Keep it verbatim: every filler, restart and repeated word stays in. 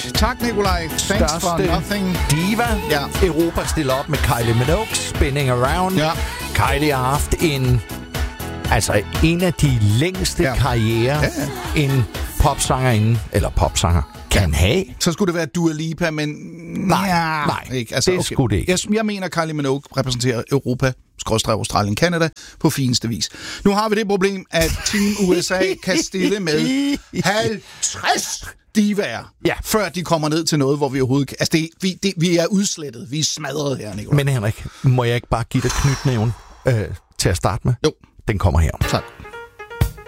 Tak, Nikolaj. Thanks for nothing. Diva. Ja. Europa stiller op med Kylie Minogue, Spinning Around. Ja. Kylie har haft en... Altså, en af de længste ja. karrierer, ja, ja. en popsangerinde, eller popsanger, kan ja. have. Så skulle det være Dua Lipa, men... Nej, ja, nej, ikke. Altså, det okay. skulle det ikke. Jeg, jeg mener, Kylie Minogue repræsenterer Europa, skråstreg Australien, Canada, på fineste vis. Nu har vi det problem, at Team U S A kan stille med halvtreds divaer, ja. før de kommer ned til noget, hvor vi overhovedet... Altså, det, vi, det, vi er udslettet. Vi er smadret her, Nicolai. Men Henrik, må jeg ikke bare give dig knytnæven øh, til at starte med? Jo. Den kommer her. Tak.